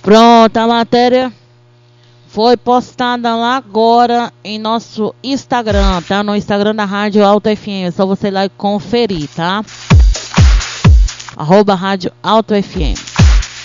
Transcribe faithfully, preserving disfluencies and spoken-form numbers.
Pronto, a matéria foi postada lá agora em nosso Instagram, tá? No Instagram da Rádio Alto F M. É só você ir lá e conferir, tá? Arroba Rádio Alto F M.